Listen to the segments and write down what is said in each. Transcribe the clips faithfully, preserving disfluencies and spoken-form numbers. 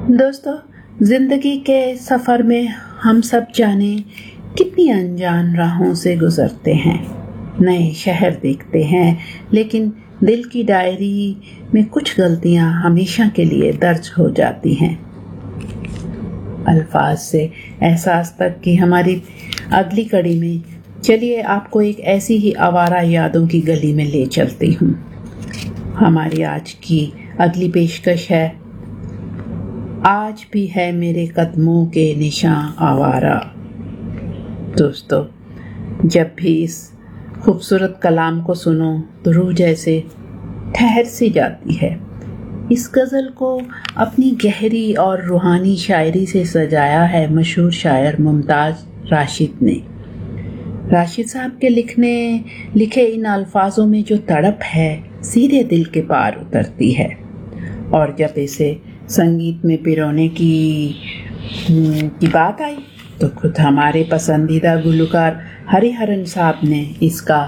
दोस्तों, जिंदगी के सफर में हम सब जाने कितनी अनजान राहों से गुजरते हैं। नए शहर देखते हैं, लेकिन दिल की डायरी में कुछ गलतियां हमेशा के लिए दर्ज हो जाती हैं। अल्फाज से एहसास तक की हमारी अगली कड़ी में चलिए आपको एक ऐसी ही आवारा यादों की गली में ले चलती हूँ। हमारी आज की अगली पेशकश है, आज भी है मेरे कदमों के निशान आवारा। दोस्तों, जब भी इस खूबसूरत कलाम को सुनो तो रूह जैसे ठहर सी जाती है। इस गज़ल को अपनी गहरी और रूहानी शायरी से सजाया है मशहूर शायर मुमताज़ राशिद ने। राशिद साहब के लिखने लिखे इन अल्फाजों में जो तड़प है सीधे दिल के पार उतरती है, और जब इसे संगीत में पिरोने की की बात आई तो खुद हमारे पसंदीदा गुलकार हरिहरन साहब ने इसका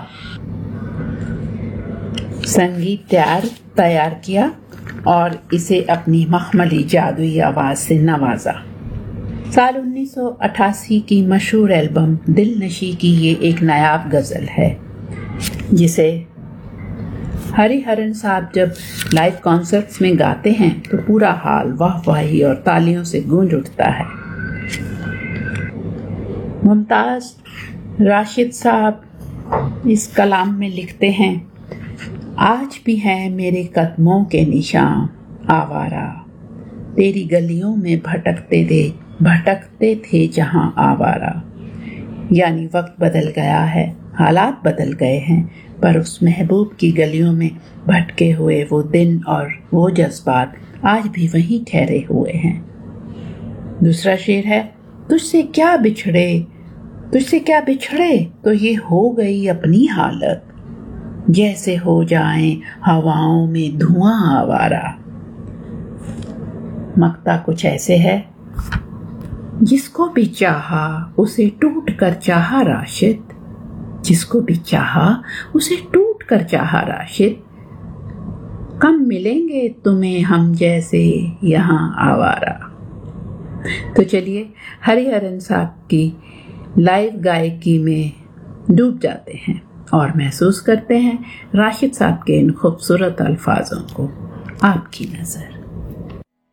संगीत तैयार तैयार किया और इसे अपनी मखमली जादुई आवाज से नवाजा। साल उन्नीस सौ अठासी की मशहूर एल्बम दिल नशी की ये एक नायाब गज़ल है, जिसे हरिहरन साहब जब लाइव कॉन्सर्ट्स में गाते हैं तो पूरा हाल वाहवाही और तालियों से गूंज उठता है। मुमताज राशिद साहब इस कलाम में लिखते हैं, आज भी है मेरे कदमों के निशान आवारा, तेरी गलियों में भटकते थे भटकते थे जहां आवारा। यानी वक्त बदल गया है, हालात बदल गए हैं, पर उस महबूब की गलियों में भटके हुए वो दिन और वो जज्बात आज भी वहीं ठहरे हुए हैं। दूसरा शेर है, तुझसे क्या बिछड़े तुझसे क्या बिछड़े तो ये हो गई अपनी हालत, जैसे हो जाएं हवाओं में धुआं आवारा। मक्ता कुछ ऐसे है, जिसको भी चाहा उसे टूट कर चाहा राशिद, जिसको भी चाहा उसे टूट कर चाहा राशिद, कम मिलेंगे तुम्हें हम जैसे यहाँ आवारा। तो चलिए हरिहरन साहब की लाइव गायकी में डूब जाते हैं और महसूस करते हैं राशिद साहब के इन खूबसूरत अल्फाजों को। आपकी नजर।